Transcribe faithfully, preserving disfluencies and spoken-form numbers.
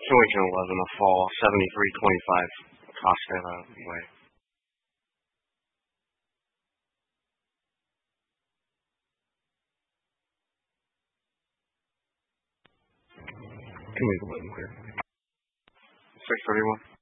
Killington eleven, a fall, seventy-three twenty-five, Costello Way. Can we go in here? six thirty-one.